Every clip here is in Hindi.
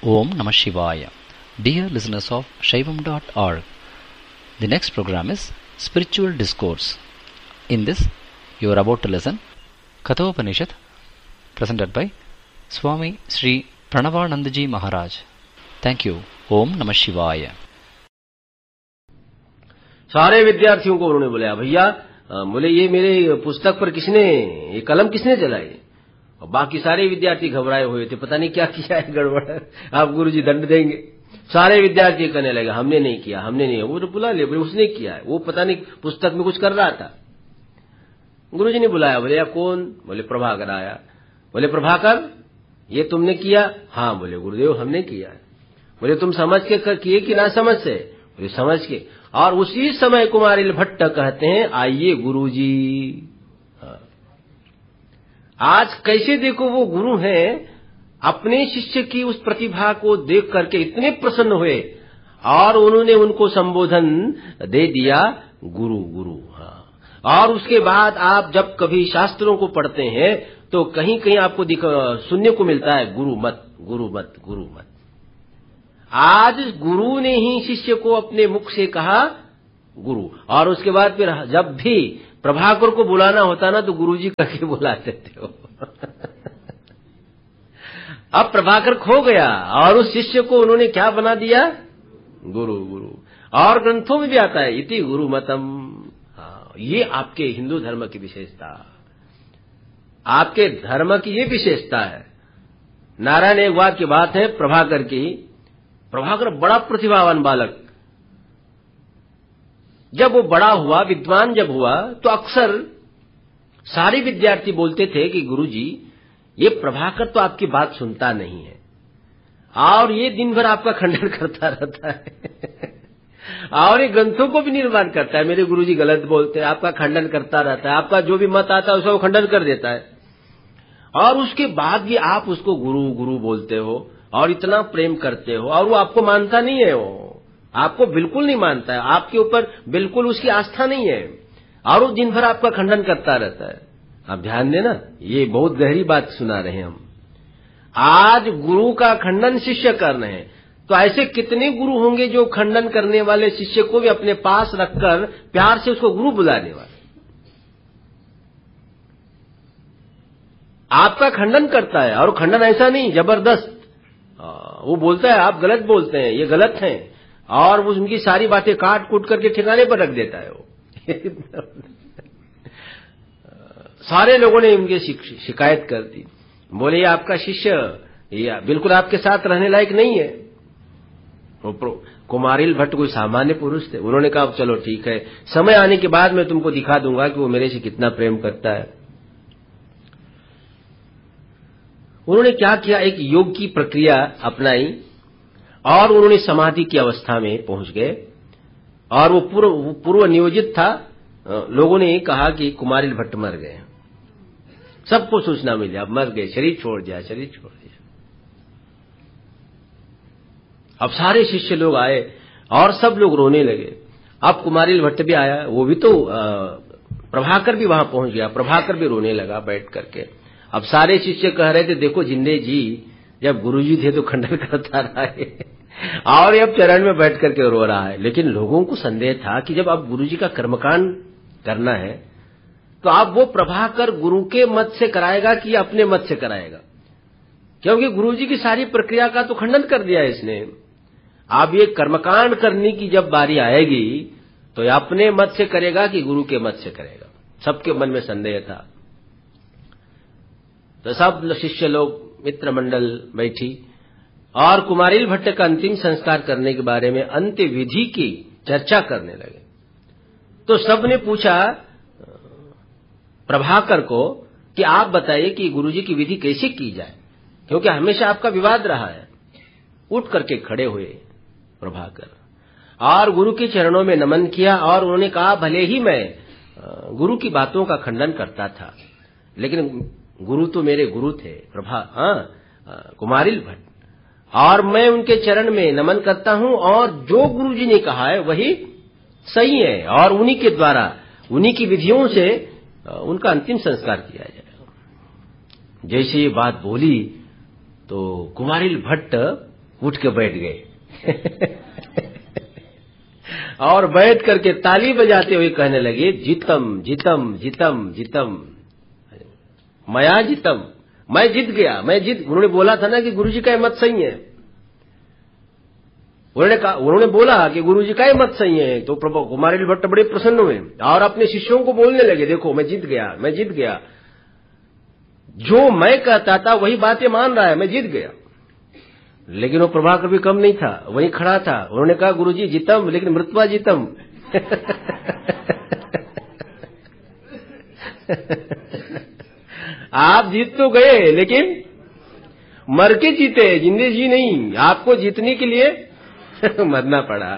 Om Namah Shivaya. Dear listeners of Shaivam.org, the next program is Spiritual Discourse. In this, you are about to listen Kathopanishad, presented by Swami Sri Pranavanandaji Maharaj. Thank you. Om Namah Shivaya. सारे विद्यार्थियों को उन्होंने बुलाया, भैया बोले ये मेरे पुस्तक पर किसने, ये कलम किसने चलाई? और बाकी सारे विद्यार्थी घबराए हुए थे, पता नहीं क्या किया है गड़बड़, आप गुरुजी दंड देंगे। सारे विद्यार्थी कहने लगे हमने नहीं किया, हमने नहीं। वो तो बुला लिया, बोले उसने किया है, वो पता नहीं पुस्तक में कुछ कर रहा था। गुरुजी ने बुलाया, बोले या कौन? बोले प्रभाकर आया। बोले प्रभाकर ये तुमने किया? हाँ। बोले गुरुदेव हमने किया है। बोले तुम समझ के किए कि ना समझ से? बोले समझ के। और उसी समय कुमारिल भट्ट कहते हैं आइए गुरुजी। आज कैसे देखो वो गुरु हैं, अपने शिष्य की उस प्रतिभा को देख करके इतने प्रसन्न हुए और उन्होंने उनको संबोधन दे दिया गुरु गुरु। और उसके बाद आप जब कभी शास्त्रों को पढ़ते हैं तो कहीं कहीं आपको सुनने को मिलता है गुरु मत गुरु मत गुरु मत। आज गुरु ने ही शिष्य को अपने मुख से कहा गुरु, और उसके बाद फिर जब भी प्रभाकर को बुलाना होता ना तो गुरुजी करके बुलाते थे वो। अब प्रभाकर खो गया और उस शिष्य को उन्होंने क्या बना दिया? गुरु गुरु। और ग्रंथों में भी आता है इति गुरु मतम। ये आपके हिंदू धर्म की विशेषता, आपके धर्म की ये विशेषता है। नारायण एक बात की बात है प्रभाकर की, प्रभाकर बड़ा प्रतिभावान बालक, जब वो बड़ा हुआ, विद्वान जब हुआ तो अक्सर सारे विद्यार्थी बोलते थे कि गुरुजी ये प्रभाकर तो आपकी बात सुनता नहीं है और ये दिन भर आपका खंडन करता रहता है और ये ग्रंथों को भी निर्माण करता है, मेरे गुरुजी गलत बोलते हैं, आपका खंडन करता रहता है, आपका जो भी मत आता है उसका वो खंडन कर देता है। और उसके बाद भी आप उसको गुरु गुरु बोलते हो और इतना प्रेम करते हो, और वो आपको मानता नहीं है, वो आपको बिल्कुल नहीं मानता है, आपके ऊपर बिल्कुल उसकी आस्था नहीं है और वो दिन भर आपका खंडन करता रहता है। आप ध्यान देना, ये बहुत गहरी बात सुना रहे हैं हम। आज गुरु का खंडन शिष्य कर रहे हैं, तो ऐसे कितने गुरु होंगे जो खंडन करने वाले शिष्य को भी अपने पास रखकर प्यार से उसको गुरु बुलाने वाले। आपका खंडन करता है, और खंडन ऐसा नहीं जबरदस्त, वो बोलता है आप गलत बोलते हैं, ये गलत है, और वो उनकी सारी बातें काट कूट करके ठिकाने पर रख देता है वो। सारे लोगों ने उनकी शिकायत कर दी, बोले ये आपका शिष्य ये बिल्कुल आपके साथ रहने लायक नहीं है। कुमारिल भट्ट कोई सामान्य पुरुष थे, उन्होंने कहा चलो ठीक है, समय आने के बाद मैं तुमको दिखा दूंगा कि वो मेरे से कितना प्रेम करता है। उन्होंने क्या किया, एक योग की प्रक्रिया अपनाई और उन्होंने समाधि की अवस्था में पहुंच गए, और वो पूर्व नियोजित था। लोगों ने कहा कि कुमारिल भट्ट मर गए, सबको सूचना मिली अब मर गए, शरीर छोड़ दिया, शरीर छोड़ दिया। अब सारे शिष्य लोग आए और सब लोग रोने लगे। अब कुमारिल भट्ट भी आया, वो भी तो प्रभाकर भी वहां पहुंच गया, प्रभाकर भी रोने लगा बैठ करके। अब सारे शिष्य कह रहे थे देखो जिंदे जी जब गुरुजी थे तो खंडन करता रहा है और अब चरण में बैठ करके रो रहा है। लेकिन लोगों को संदेह था कि जब अब गुरुजी का कर्मकांड करना है तो अब वो प्रभाकर गुरु के मत से कराएगा कि अपने मत से कराएगा, क्योंकि गुरुजी की सारी प्रक्रिया का तो खंडन कर दिया इसने। अब ये कर्मकांड करने की जब बारी आएगी तो ये अपने मत से करेगा कि गुरु के मत से करेगा, सबके मन में संदेह था। तो सब शिष्य लोग मित्र मंडल बैठी और कुमारिल भट्ट का अंतिम संस्कार करने के बारे में अंत्य विधि की चर्चा करने लगे। तो सबने पूछा प्रभाकर को कि आप बताइए कि गुरुजी की विधि कैसे की जाए, क्योंकि हमेशा आपका विवाद रहा है। उठ करके खड़े हुए प्रभाकर और गुरु के चरणों में नमन किया और उन्होंने कहा भले ही मैं गुरु की बातों का खंडन करता था, लेकिन गुरु तो मेरे गुरु थे कुमारिल भट्ट, और मैं उनके चरण में नमन करता हूं और जो गुरुजी ने कहा है वही सही है और उन्हीं के द्वारा उन्हीं की विधियों से उनका अंतिम संस्कार किया जाएगा। जैसे ये बात बोली तो कुमारिल भट्ट उठ के बैठ गए और बैठ करके ताली बजाते हुए कहने लगे, जितम जितम जितम जितम, मया जितम, मैं जीत गया, मैं जीत। उन्होंने बोला था ना कि गुरुजी का मत सही है, उन्होंने बोला कि गुरुजी का मत सही है। तो प्रभु कुमारी भट्ट बड़े प्रसन्न हुए और अपने शिष्यों को बोलने लगे, देखो मैं जीत गया, मैं जीत गया, जो मैं कहता था वही बातें मान रहा है, मैं जीत गया। लेकिन वो प्रभाकर भी कम नहीं था, वहीं खड़ा था। उन्होंने कहा, गुरुजी जितम लेकिन मृत्वा जितम आप जीत तो गए लेकिन मर के जीते, जिंदे जी नहीं। आपको जीतने के लिए मरना पड़ा।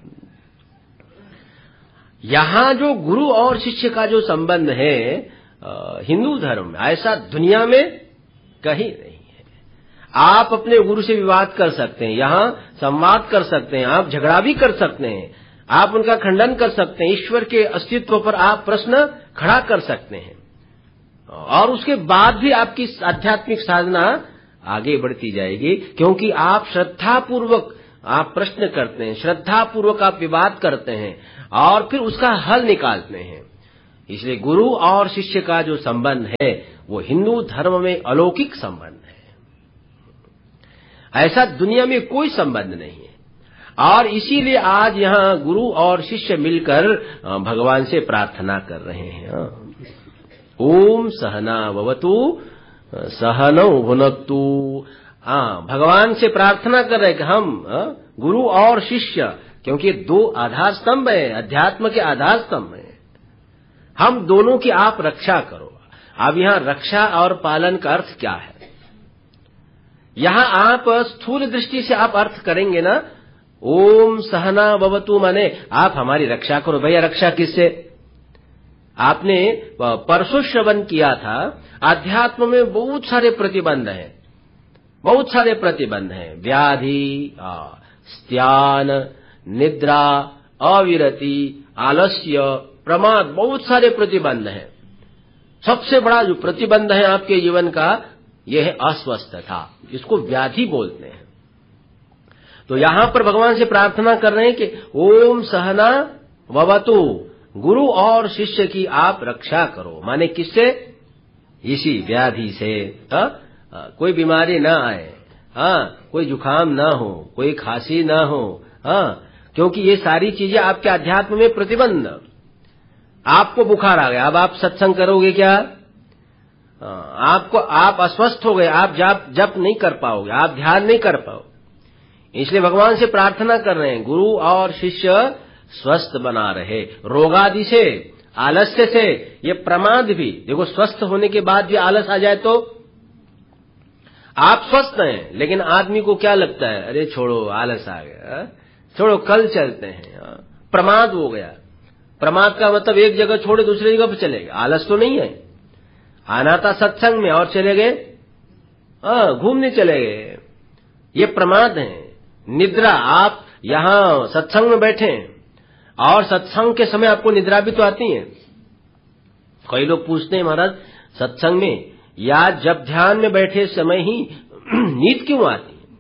यहां जो गुरु और शिष्य का जो संबंध है हिंदू धर्म में, ऐसा दुनिया में कहीं नहीं है। आप अपने गुरु से विवाद कर सकते हैं, यहां संवाद कर सकते हैं, आप झगड़ा भी कर सकते हैं, आप उनका खंडन कर सकते हैं, ईश्वर के अस्तित्व पर आप प्रश्न खड़ा कर सकते हैं, और उसके बाद भी आपकी आध्यात्मिक साधना आगे बढ़ती जाएगी, क्योंकि आप श्रद्धापूर्वक आप प्रश्न करते हैं, श्रद्धापूर्वक आप विवाद करते हैं और फिर उसका हल निकालते हैं। इसलिए गुरु और शिष्य का जो संबंध है वो हिंदू धर्म में अलौकिक संबंध है, ऐसा दुनिया में कोई संबंध नहीं है। और इसीलिए आज यहाँ गुरु और शिष्य मिलकर भगवान से प्रार्थना कर रहे हैं, ओम सहना भवतु सहनौ भुनक्तु। भगवान से प्रार्थना कर रहे कि हम गुरु और शिष्य, क्योंकि दो आधार स्तंभ है, अध्यात्म के आधार स्तंभ है, हम दोनों की आप रक्षा करो। अब यहाँ रक्षा और पालन का अर्थ क्या है? यहाँ आप स्थूल दृष्टि से आप अर्थ करेंगे ना, ओम सहना भवतु माने आप हमारी रक्षा करो। भैया रक्षा किससे? आपने परसों श्रवण किया था, अध्यात्म में बहुत सारे प्रतिबंध हैं, बहुत सारे प्रतिबंध हैं, व्याधि, स्त्यान, निद्रा, अविरति, आलस्य, प्रमाद, बहुत सारे प्रतिबंध हैं। सबसे बड़ा जो प्रतिबंध है आपके जीवन का यह है अस्वस्थता, इसको व्याधि बोलते हैं। तो यहां पर भगवान से प्रार्थना कर रहे हैं कि ओम सहना भवतु, गुरु और शिष्य की आप रक्षा करो। माने किससे? इसी व्याधि से, कोई बीमारी ना आए, कोई जुकाम ना हो, कोई खांसी ना हो, क्योंकि ये सारी चीजें आपके अध्यात्म में प्रतिबंध। आपको बुखार आ गया, अब आप सत्संग करोगे क्या? आप अस्वस्थ हो गए, आप जप नहीं कर पाओगे, आप ध्यान नहीं कर पाओगे। इसलिए भगवान से प्रार्थना कर रहे हैं गुरु और शिष्य स्वस्थ बना रहे, रोगादि से, आलस्य से। ये प्रमाद भी देखो, स्वस्थ होने के बाद भी आलस आ जाए तो आप स्वस्थ हैं, लेकिन आदमी को क्या लगता है, अरे छोड़ो आलस आ गया, छोड़ो कल चलते हैं, प्रमाद हो गया। प्रमाद का मतलब एक जगह छोड़े दूसरी जगह पर चले गए, आलस तो नहीं है। आना था सत्संग में और चले गए घूमने चले गए, ये प्रमाद है। निद्रा, आप यहां सत्संग में बैठे और सत्संग के समय आपको निद्रा भी तो आती है। कई लोग पूछते हैं, महाराज सत्संग में या जब ध्यान में बैठे समय ही नींद क्यों आती है?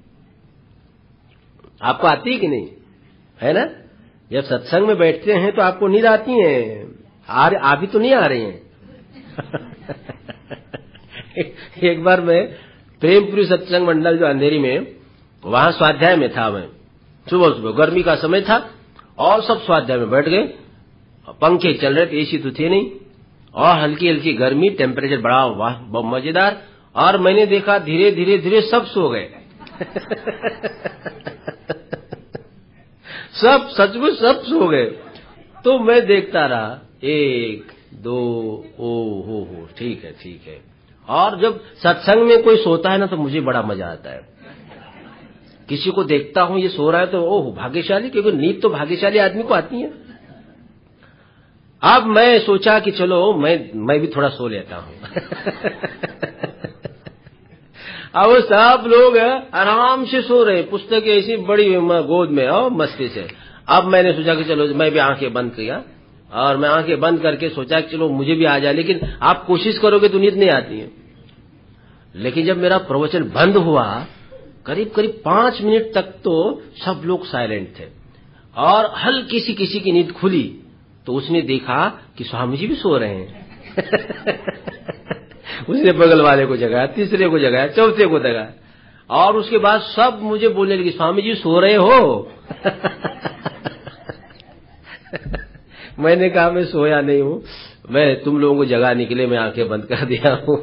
आपको आती है कि नहीं? है ना, जब सत्संग में बैठते हैं तो आपको नींद आती है, अभी तो नहीं आ रही हैं। एक बार मैं प्रेमपुरी सत्संग मंडल जो अंधेरी में, वहां स्वाध्याय में था। मैं सुबह सुबह, गर्मी का समय था और सब स्वाध्याय में बैठ गए, पंखे चल रहे थे, एसी तो थे नहीं, और हल्की हल्की गर्मी, टेम्परेचर बड़ा वाह मजेदार। और मैंने देखा धीरे धीरे धीरे सब सो गए सब सचमुच सब सो गए। तो मैं देखता रहा, 1 2 ओ हो ठीक है ठीक है। और जब सत्संग में कोई सोता है ना तो मुझे बड़ा मजा आता है। किसी को देखता हूं ये सो रहा है तो ओह भाग्यशाली, क्योंकि नींद तो भाग्यशाली आदमी को आती है। अब मैं सोचा कि चलो मैं भी थोड़ा सो लेता हूं अब सब लोग आराम से सो रहे, पुस्तकें ऐसी बड़ी गोद में और मस्ती से। अब मैंने सोचा कि चलो मैं भी आंखें बंद किया, और मैं आंखें बंद करके सोचा कि चलो मुझे भी आ जाए। लेकिन आप कोशिश करोगे तो नींद नहीं आती है। लेकिन जब मेरा प्रवचन बंद हुआ करीब करीब 5 मिनट तक तो सब लोग साइलेंट थे और हल्की सी किसी की नींद खुली तो उसने देखा कि स्वामी जी भी सो रहे हैं। उसने बगल वाले को जगाया, तीसरे को जगाया, चौथे को जगाया और उसके बाद सब मुझे बोलने लगे, स्वामी जी सो रहे हो? मैंने कहा मैं सोया नहीं हूं, मैं तुम लोगों को जगाने के लिए मैं आंखें बंद कर दिया हूं।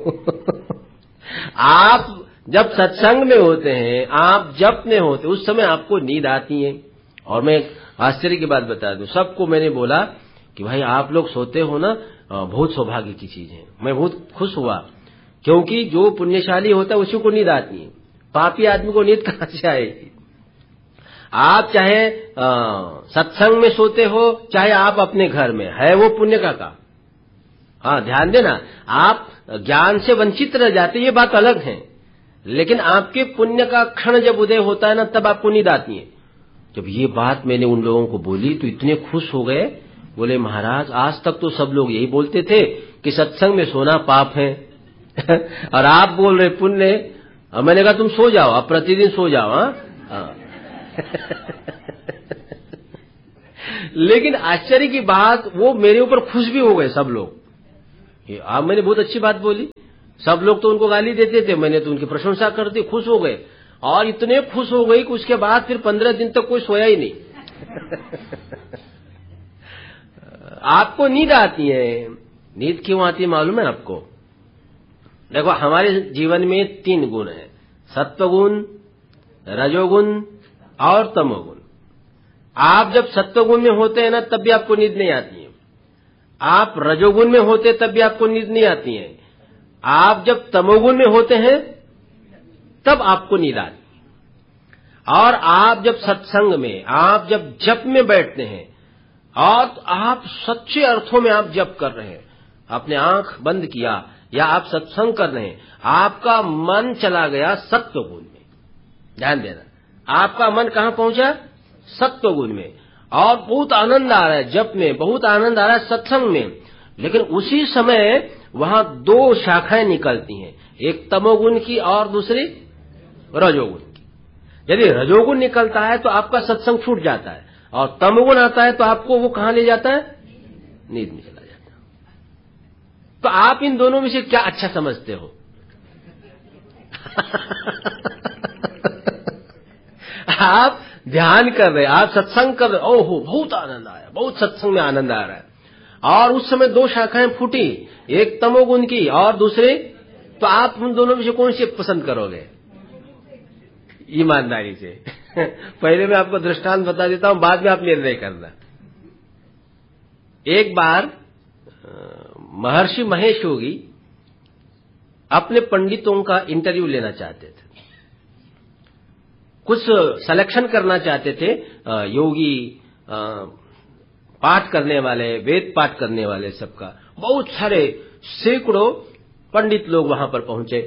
आप जब सत्संग में होते हैं, आप जप में होते, उस समय आपको नींद आती है। और मैं आश्चर्य की बात बता दूं, सबको मैंने बोला कि भाई आप लोग सोते हो ना, बहुत सौभाग्य की चीज है। मैं बहुत खुश हुआ क्योंकि जो पुण्यशाली होता है उसी को नींद आती है, पापी आदमी को नींद कहां से आएगी। आप चाहे सत्संग में सोते हो, चाहे आप अपने घर में, है वो पुण्य का काम। हाँ, ध्यान देना, आप ज्ञान से वंचित रह जाते, ये बात अलग है, लेकिन आपके पुण्य का क्षण जब उदय होता है ना, तब आपको नींद आती है। जब ये बात मैंने उन लोगों को बोली तो इतने खुश हो गए, बोले महाराज आज तक तो सब लोग यही बोलते थे कि सत्संग में सोना पाप है और आप बोल रहे पुण्य। मैंने कहा तुम सो जाओ, आप प्रतिदिन सो जाओ। हाँ। लेकिन आश्चर्य की बात, वो मेरे ऊपर खुश भी हो गए सब लोग। आप मैंने बहुत अच्छी बात बोली, सब लोग तो उनको गाली देते थे, मैंने तो उनकी प्रशंसा कर दी, खुश हो गए। और इतने खुश हो गई कि उसके बाद फिर 15 दिन तक कोई सोया ही नहीं। आपको नींद आती है, नींद क्यों आती है मालूम है आपको? देखो, हमारे जीवन में 3 गुण हैं, सत्वगुण, रजोगुण और तमोगुण। आप जब सत्वगुण में होते हैं ना, तब भी आपको नींद नहीं आती है। आप रजोगुण में होते तब भी आपको नींद नहीं आती है। आप जब तमोगुण में होते हैं तब आपको नींद आती है। और आप जब सत्संग में, आप जब जप में बैठते हैं और आप सच्चे अर्थों में आप जप कर रहे हैं, आपने आंख बंद किया या आप सत्संग कर रहे हैं, आपका मन चला गया सत्वगुण में। ध्यान देना, आपका मन कहां पहुंचा? सत्वगुण में। और बहुत आनंद आ रहा है जप में, बहुत आनंद आ रहा है सत्संग में, लेकिन उसी समय वहां 2 शाखाएं निकलती हैं, एक तमोगुण की और दूसरी रजोगुण की। यदि रजोगुण निकलता है तो आपका सत्संग छूट जाता है, और तमोगुण आता है तो आपको वो कहां ले जाता है? नींद में चला जाता है। तो आप इन दोनों में से क्या अच्छा समझते हो? आप ध्यान कर रहे, आप सत्संग कर रहे, ओहो बहुत आनंद आया, बहुत सत्संग में आनंद आ रहा है, और उस समय 2 शाखाएं फूटी, एक तमोगुण की और दूसरे, तो आप उन दोनों में से कौन सी पसंद करोगे? ईमानदारी से। पहले मैं आपको दृष्टांत बता देता हूं, बाद में आप निर्णय करना। एक बार महर्षि महेश योगी अपने पंडितों का इंटरव्यू लेना चाहते थे, कुछ सिलेक्शन करना चाहते थे, योगी पाठ करने वाले, वेद पाठ करने वाले, सबका बहुत सारे सैकड़ों पंडित लोग वहां पर पहुंचे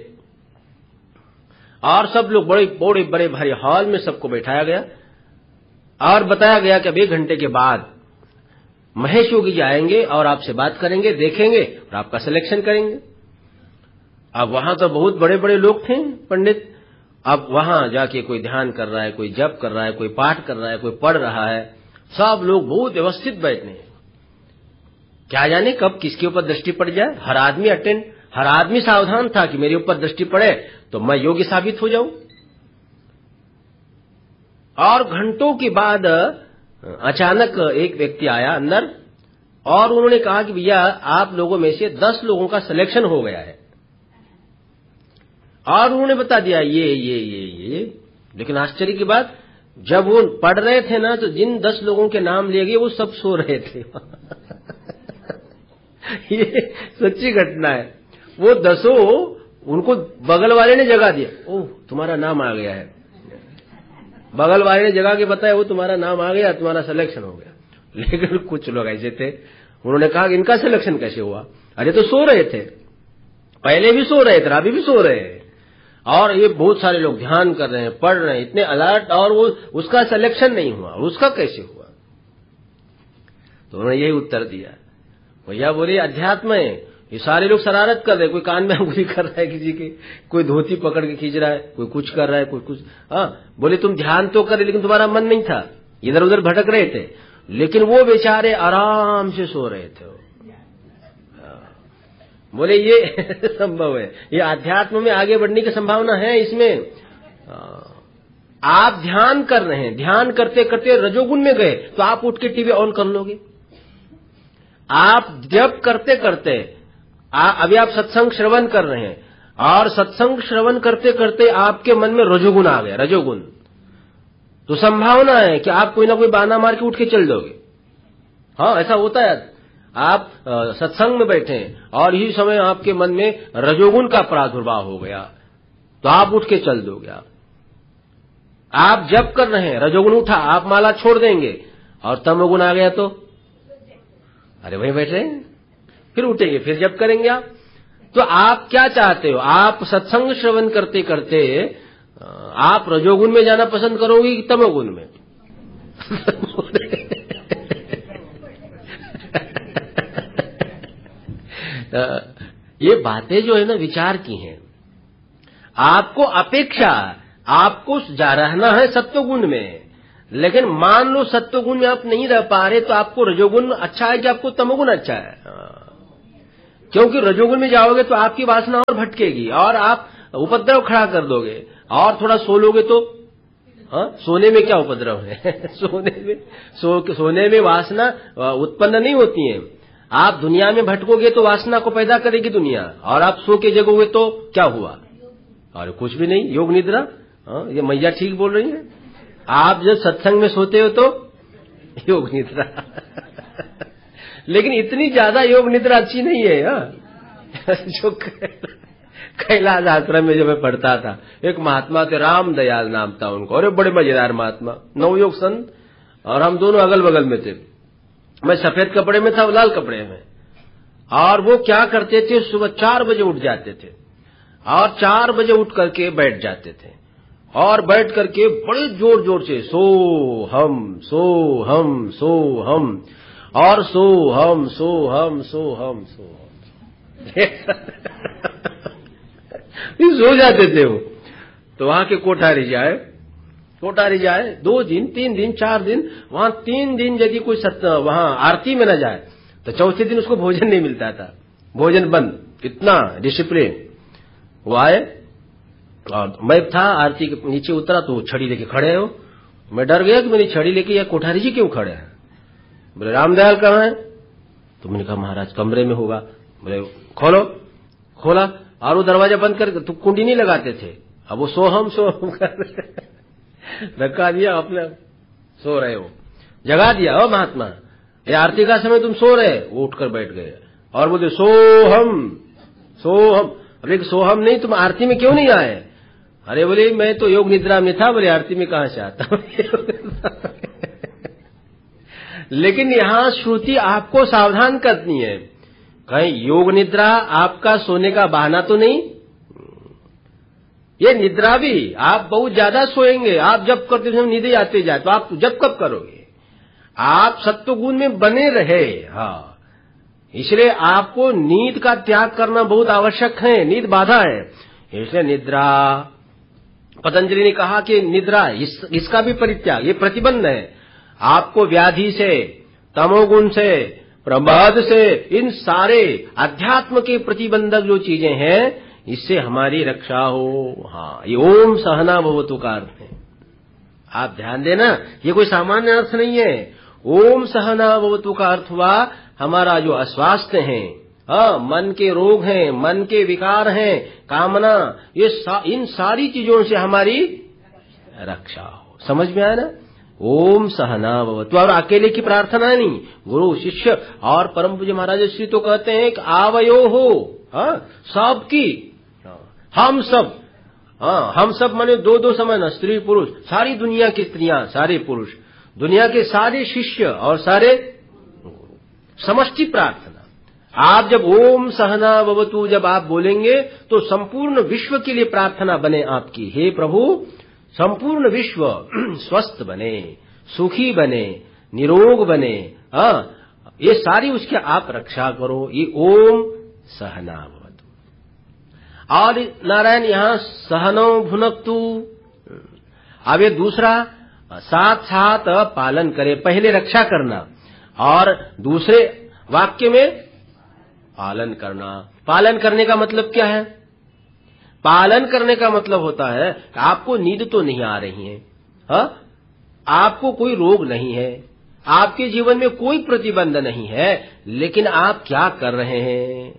और सब लोग बड़े भारी हॉल में सबको बैठाया गया और बताया गया कि अब 1 घंटे के बाद महेश योगी जी आएंगे और आपसे बात करेंगे, देखेंगे और आपका सिलेक्शन करेंगे। अब वहां तो बहुत बड़े बड़े लोग थे पंडित, अब वहां जाके कोई ध्यान कर रहा है, कोई जप कर रहा है, कोई पाठ कर रहा है, कोई पढ़ रहा है, सब लोग बहुत व्यवस्थित बैठे हैं। क्या जाने कब किसके ऊपर दृष्टि पड़ जाए। हर आदमी अटेंड, हर आदमी सावधान था कि मेरे ऊपर दृष्टि पड़े तो मैं योगी साबित हो जाऊं। और घंटों के बाद अचानक एक व्यक्ति आया अंदर और उन्होंने कहा कि भैया आप लोगों में से 10 लोगों का सिलेक्शन हो गया है, और उन्होंने बता दिया ये। लेकिन आश्चर्य की बात, जब वो पढ़ रहे थे ना, तो जिन 10 लोगों के नाम लिए गए वो सब सो रहे थे। ये सच्ची घटना है। वो 10 उनको बगल वाले ने जगा दिया, ओह तुम्हारा नाम आ गया है, बगल वाले ने जगा के बताया वो तुम्हारा नाम आ गया, तुम्हारा सिलेक्शन हो गया। लेकिन कुछ लोग ऐसे थे, उन्होंने कहा कि इनका सिलेक्शन कैसे हुआ? अरे तो सो रहे थे, पहले भी सो रहे थे, अभी भी सो रहे हैं, और ये बहुत सारे लोग ध्यान कर रहे हैं, पढ़ रहे हैं, इतने अलर्ट, और वो उसका सिलेक्शन नहीं हुआ, और उसका कैसे हुआ? तो उन्होंने यही उत्तर दिया। भैया बोले अध्यात्म है, ये सारे लोग शरारत कर रहे हैं, कोई कान में अंगुली कर रहा है किसी के, कोई धोती पकड़ के खींच रहा है, कोई कुछ कर रहा है, कोई कुछ। बोले तुम ध्यान तो करे लेकिन तुम्हारा मन नहीं था, इधर उधर भटक रहे थे, लेकिन वो बेचारे आराम से सो रहे थे। बोले ये संभव है, ये आध्यात्म में आगे बढ़ने की संभावना है इसमें। आप ध्यान कर रहे हैं, ध्यान करते करते रजोगुण में गए तो आप उठ के टीवी ऑन कर लोगे। आप जब करते करते अभी आप सत्संग श्रवण कर रहे हैं और सत्संग श्रवण करते करते आपके मन में रजोगुण आ गया, रजोगुण, तो संभावना है कि आप कोई ना कोई बहाना मार के उठ के चल दोगे। हाँ, ऐसा होता है। आप सत्संग में बैठे हैं और इसी समय आपके मन में रजोगुण का प्रादुर्भाव हो गया तो आप उठ के चल दोगे। आप जप कर रहे हैं, रजोगुण उठा, आप माला छोड़ देंगे और तमोगुण आ गया तो अरे वहीं बैठ रहे हैं, फिर उठेंगे, फिर जप करेंगे आप। तो आप क्या चाहते हो? आप सत्संग श्रवण करते करते आप रजोगुण में जाना पसंद करोगे कि तमोगुण में? ये बातें जो है ना विचार की हैं। आपको अपेक्षा, आपको जा रहना है सत्वगुण में, लेकिन मान लो सत्वगुण में आप नहीं रह पा रहे तो आपको रजोगुण अच्छा है कि आपको तमोगुण अच्छा है? क्योंकि रजोगुण में जाओगे तो आपकी वासना और भटकेगी और आप उपद्रव खड़ा कर दोगे और थोड़ा सो लोगे तो सोने में क्या उपद्रव है? सोने में वासना उत्पन्न नहीं होती है। आप दुनिया में भटकोगे तो वासना को पैदा करेगी दुनिया, और आप सो के जगोगे तो क्या हुआ? और कुछ भी नहीं, योग निद्रा। ये मैया ठीक बोल रही है। आप जब सत्संग में सोते हो तो योग निद्रा लेकिन इतनी ज्यादा योग निद्रा अच्छी नहीं है। जो कैलाश आश्रम में जब मैं पढ़ता था, एक महात्मा थे, राम दयाल नाम था उनको, और बड़े मजेदार महात्मा, नवयोग संत, और हम दोनों अगल बगल में थे। मैं सफेद कपड़े में था, वो लाल कपड़े में। और वो क्या करते थे, सुबह 4 बजे उठ जाते थे और 4 बजे उठ करके बैठ जाते थे और बैठ करके बड़े जोर जोर से सो हम सो हम सो हम और सो हम सो हम सो हम सो हम सो जाते थे वो। तो वहां के कोठारी जाए 2 दिन 3 दिन 4 दिन, वहां 3 दिन यदि कोई वहां आरती में न जाए तो चौथे दिन उसको भोजन नहीं मिलता था, भोजन बंद। कितना डिसिप्लिन। वो आए और मैं था आरती के नीचे उतरा तो छड़ी लेके खड़े हो। मैं डर गया कि मेरी छड़ी लेके या कोठारी जी क्यों खड़े हैं? बोले रामदयाल कहाँ है? तो मैंने कहा महाराज कमरे में होगा। बोले खोला और वो दरवाजा बंद कर, तो कुंडी नहीं लगाते थे। अब वो सोहम कर धक्का दिया, अपने सो रहे हो, जगा दिया। ओ महात्मा, ये आरती का समय तुम सो रहे? वो उठकर बैठ गए और बोले सोहम। अरे सोहम नहीं, तुम आरती में क्यों नहीं आए? अरे बोले मैं तो योग निद्रा में था। बोले आरती में कहां से आता हूं? लेकिन यहां श्रुति आपको सावधान करती है, कहीं योग निद्रा आपका सोने का बहाना तो नहीं। ये निद्रा भी आप बहुत ज्यादा सोएंगे, आप जब करते समय नींद आते जाए, तो आप जब कब करोगे? आप सत्वगुण में बने रहे। हाँ, इसलिए आपको नींद का त्याग करना बहुत आवश्यक है। नींद बाधा है, इसलिए निद्रा, पतंजलि ने कहा कि निद्रा इसका भी परित्याग, ये प्रतिबंध है। आपको व्याधि से, तमोगुण से, प्रमाद से, इन सारे अध्यात्म के प्रतिबंधक जो चीजें हैं, इससे हमारी रक्षा हो। हाँ, ये ओम सहना भवतु का अर्थ है। आप ध्यान देना, ये कोई सामान्य अर्थ नहीं है। ओम सहना भवतु का अर्थ हुआ हमारा जो अस्वास्थ्य है, मन के रोग हैं, मन के विकार हैं, कामना, ये इन सारी चीजों से हमारी रक्षा हो। समझ में आया ना? ओम सहना भवतु। और अकेले की प्रार्थना नहीं, गुरु शिष्य और परम पूज्य महाराज श्री तो कहते हैं कि आवयो हो, सबकी, हम सब माने 2-2 समान, स्त्री पुरुष, सारी दुनिया की स्त्रियां, सारे पुरुष, दुनिया के सारे शिष्य और सारे समष्टि प्रार्थना। आप जब ओम सहना भवतु जब आप बोलेंगे तो संपूर्ण विश्व के लिए प्रार्थना बने आपकी। हे प्रभु, संपूर्ण विश्व स्वस्थ बने, सुखी बने, निरोग बने, ये सारी उसकी आप रक्षा करो। ये ओम सहना भवतु। और नारायण यहां सहनौ भुनक्तु, अब ये दूसरा साथ साथ पालन करे, पहले रक्षा करना और दूसरे वाक्य में पालन करना। पालन करने का मतलब क्या है? पालन करने का मतलब होता है आपको नींद तो नहीं आ रही है, आपको कोई रोग नहीं है, आपके जीवन में कोई प्रतिबंध नहीं है, लेकिन आप क्या कर रहे हैं?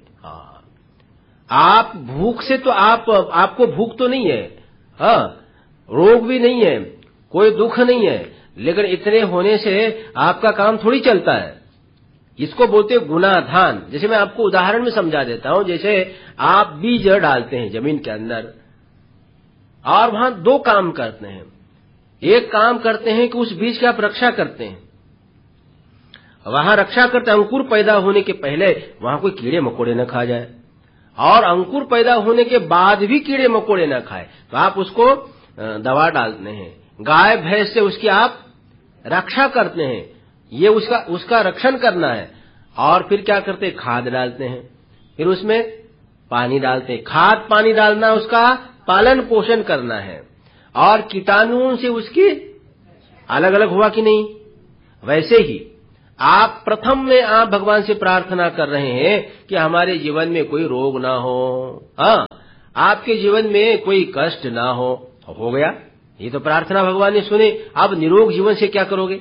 आप भूख से तो आपको भूख तो नहीं है, रोग भी नहीं है, कोई दुख नहीं है, लेकिन इतने होने से आपका काम थोड़ी चलता है। इसको बोलते गुणाधान। जैसे मैं आपको उदाहरण में समझा देता हूं, जैसे आप बीज डालते हैं जमीन के अंदर और वहां दो काम करते हैं। एक काम करते हैं कि उस बीज की आप रक्षा करते हैं, वहां रक्षा करते हैं अंकुर पैदा होने के पहले वहां कोई कीड़े मकोड़े न खा जाए, और अंकुर पैदा होने के बाद भी कीड़े मकोड़े न खाए तो आप उसको दवा डालते हैं। गाय भैंस से उसकी आप रक्षा करते हैं, ये उसका रक्षण करना है। और फिर क्या करते हैं? खाद डालते हैं, फिर उसमें पानी डालते हैं। खाद पानी डालना उसका पालन पोषण करना है, और कीटाणुओं से उसकी अलग अलग हुआ कि नहीं? वैसे ही आप प्रथम में आप भगवान से प्रार्थना कर रहे हैं कि हमारे जीवन में कोई रोग ना हो, आपके जीवन में कोई कष्ट ना हो गया। ये तो प्रार्थना भगवान ने सुने। अब निरोग जीवन से क्या करोगे?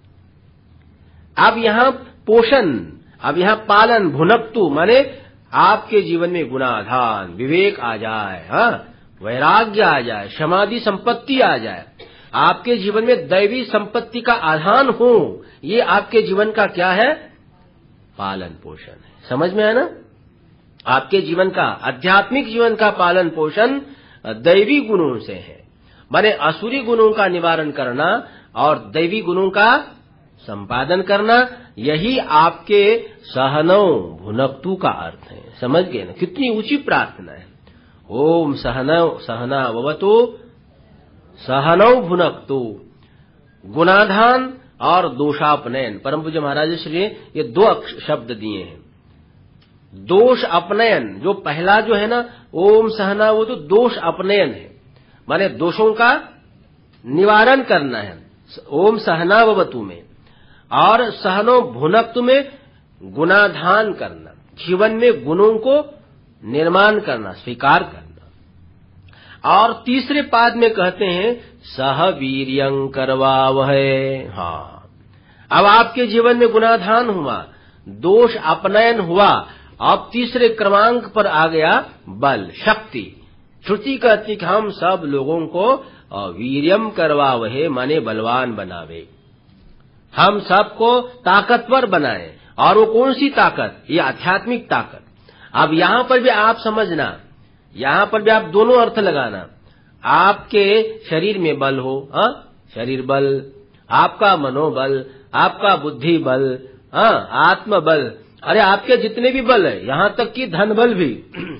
अब यहां पोषण, अब यहां पालन, भुनक्तु माने आपके जीवन में गुणाधान, विवेक आ जाए, वैराग्य आ जाए, समाधि संपत्ति आ जाए, आपके जीवन में दैवी संपत्ति का आधान हो। ये आपके जीवन का क्या है? पालन पोषण है। समझ में आया ना? आपके जीवन का, आध्यात्मिक जीवन का पालन पोषण दैवी गुणों से है, माने असुरी गुणों का निवारण करना और दैवी गुणों का संपादन करना। यही आपके सहनौ भुनक्तु का अर्थ है। समझ गए ना? कितनी ऊंची प्रार्थना है। ओम सहना भवतु सहनौ भुनक्तु। गुणाधान और दोषापनयन, परम पूज्य महाराज श्री ये दो शब्द दिए हैं। दोष अपनयन, जो पहला जो है ना ओम सहना, वो तो दोष अपनयन है, माने दोषों का निवारण करना है ओम सहना भवतु में। और सहनो भुनक्तु में गुणाधान करना, जीवन में गुणों को निर्माण करना, स्वीकार करना। और तीसरे पाद में कहते हैं सह वीर्यं करवावहै। अब आपके जीवन में गुणाधान हुआ, दोष अपनयन हुआ, अब तीसरे क्रमांक पर आ गया बल, शक्ति। श्रुति कहती कि हम सब लोगों को वीर्यम करवावहे माने बलवान बनावे, हम सबको ताकतवर बनाए। और वो कौन सी ताकत? ये आध्यात्मिक ताकत। अब यहां पर भी आप समझना, यहां पर भी आप दोनों अर्थ लगाना। आपके शरीर में बल हो, शरीर बल, आपका मनोबल, आपका बुद्धि बल, आत्म बल, अरे आपके जितने भी बल है, यहां तक कि धन बल भी।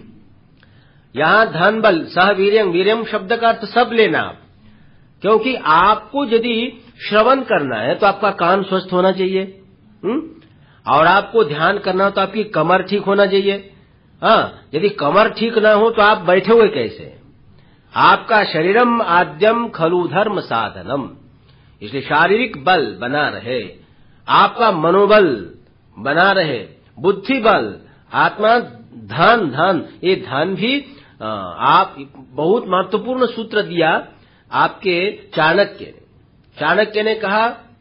यहां धन बल, सह वीर्यम, वीर्यम शब्द का अर्थ सब लेना आप, क्योंकि आपको यदि श्रवण करना है तो आपका कान स्वस्थ होना चाहिए, और आपको ध्यान करना हो तो आपकी कमर ठीक होना चाहिए। यदि कमर ठीक ना हो तो आप बैठे हुए कैसे? आपका शरीरम आद्यम खलु धर्म साधनम, इसलिए शारीरिक बल बना रहे, आपका मनोबल बना रहे, बुद्धि बल, आत्मा, धन, ये धन भी आप बहुत महत्वपूर्ण सूत्र दिया आपके चाणक्य ने कहा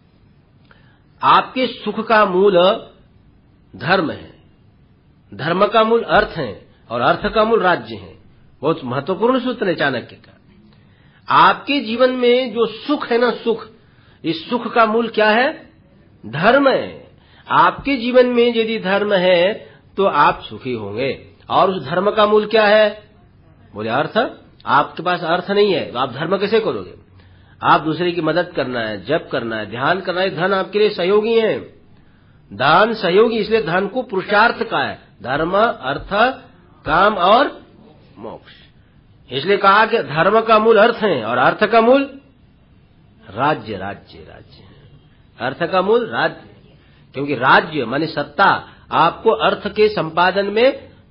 आपके सुख का मूल धर्म है, धर्म का मूल अर्थ है, और अर्थ का मूल राज्य है। बहुत महत्वपूर्ण सूत्र है चाणक्य का। आपके जीवन में जो सुख है ना, सुख, इस सुख का मूल क्या है? धर्म है। आपके जीवन में यदि धर्म है तो आप सुखी होंगे। और उस धर्म का मूल क्या है? बोले अर्थ। आपके पास अर्थ नहीं है तो आप धर्म कैसे करोगे? आप दूसरे की मदद करना है, जप करना है, ध्यान करना है, धन आपके लिए सहयोगी है। दान सहयोगी, इसलिए धन को पुरुषार्थ का है, धर्म, अर्थ, काम और मोक्ष। इसलिए कहा कि धर्म का मूल अर्थ है और अर्थ का मूल राज्य है। अर्थ का मूल राज्य, क्योंकि राज्य माने सत्ता आपको अर्थ के संपादन में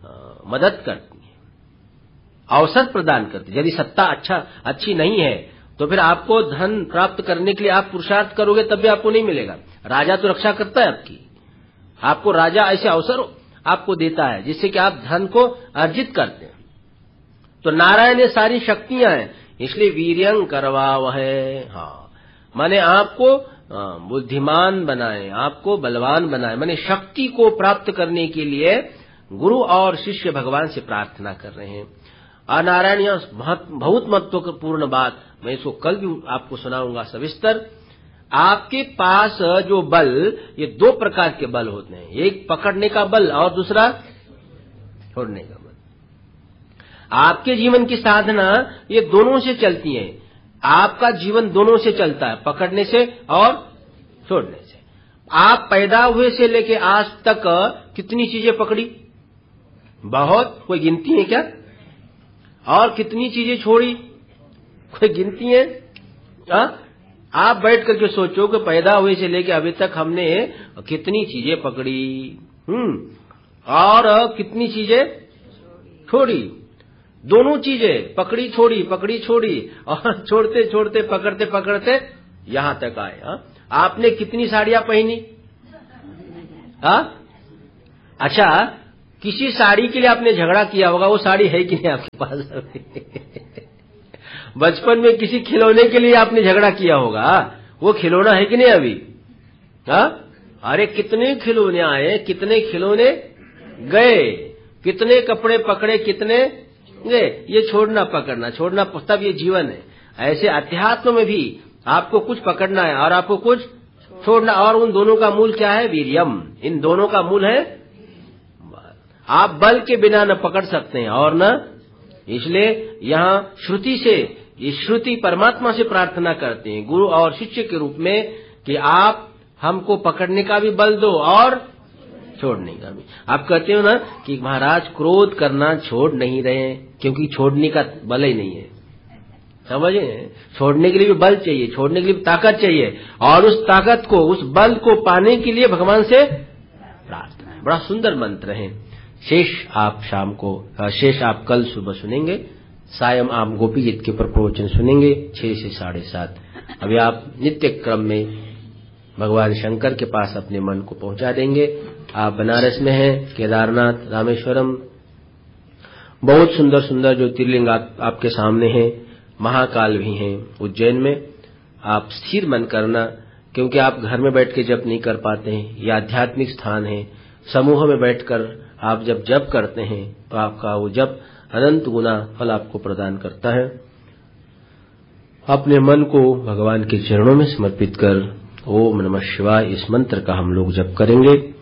मदद करती हैं, अवसर प्रदान करती हैं। यदि सत्ता अच्छी नहीं है तो फिर आपको धन प्राप्त करने के लिए आप पुरुषार्थ करोगे तब भी आपको नहीं मिलेगा। राजा तो रक्षा करता है आपकी, आपको राजा ऐसे अवसर आपको देता है जिससे कि आप धन को अर्जित करते हैं। तो नारायण ने सारी शक्तियां हैं, इसलिए वीर्यं करवावहै। हाँ, माने आपको बुद्धिमान बनाए, आपको बलवान बनाए, माने शक्ति को प्राप्त करने के लिए गुरु और शिष्य भगवान से प्रार्थना कर रहे हैं। और नारायण यह बहुत महत्वपूर्ण बात, मैं इसको कल भी आपको सुनाऊंगा सविस्तर। आपके पास जो बल, ये दो प्रकार के बल होते हैं, एक पकड़ने का बल और दूसरा छोड़ने का बल। आपके जीवन की साधना ये दोनों से चलती है, आपका जीवन दोनों से चलता है, पकड़ने से और छोड़ने से। आप पैदा हुए से लेके आज तक कितनी चीजें पकड़ी, बहुत, कोई गिनती है क्या? और कितनी चीजें छोड़ी, कोई गिनती है? आप बैठ करके सोचो कि पैदा हुए से लेके अभी तक हमने कितनी चीजें पकड़ी, और कितनी चीजें छोड़ी। दोनों चीजें पकड़ी छोड़ी और छोड़ते छोड़ते पकड़ते पकड़ते यहां तक आए। आपने कितनी साड़ियां पहनी? अच्छा, किसी साड़ी के लिए आपने झगड़ा किया होगा, वो साड़ी है कि नहीं आपके पास? बचपन में किसी खिलौने के लिए आपने झगड़ा किया होगा, वो खिलौना है कि नहीं अभी? अरे कितने खिलौने आए, कितने खिलौने गए, कितने कपड़े पकड़े, कितने गए। ये छोड़ना पकड़ना, छोड़ना तब ये जीवन है। ऐसे अध्यात्म में भी आपको कुछ पकड़ना है और आपको कुछ छोड़ना, और उन दोनों का मूल क्या है? वीर्यम। इन दोनों का मूल है। आप बल के बिना न पकड़ सकते हैं और न, इसलिए यहाँ श्रुति से, ये श्रुति परमात्मा से प्रार्थना करते हैं गुरु और शिष्य के रूप में कि आप हमको पकड़ने का भी बल दो और छोड़ने का भी। आप कहते हो ना कि महाराज क्रोध करना छोड़ नहीं रहे क्योंकि छोड़ने का बल ही नहीं है, समझे? छोड़ने के लिए भी बल चाहिए, छोड़ने के लिए भी ताकत चाहिए, और उस ताकत को, उस बल को पाने के लिए भगवान से प्रार्थना है। बड़ा सुंदर मंत्र है। शेष आप कल सुबह सुनेंगे, सायं आप गोपी गीत के ऊपर प्रवचन सुनेंगे 6 से 7:30। अभी आप नित्य क्रम में भगवान शंकर के पास अपने मन को पहुंचा देंगे। आप बनारस में हैं, केदारनाथ, रामेश्वरम, बहुत सुंदर सुंदर ज्योतिर्लिंग आपके सामने हैं, महाकाल भी हैं उज्जैन में। आप स्थिर मन करना, क्योंकि आप घर में बैठ के जप नहीं कर पाते हैं, ये आध्यात्मिक स्थान है। समूह में बैठकर आप जब जप करते हैं तो आपका वो जप अनंत गुना फल आपको प्रदान करता है। अपने मन को भगवान के चरणों में समर्पित कर ओम नमः शिवाय इस मंत्र का हम लोग जप करेंगे।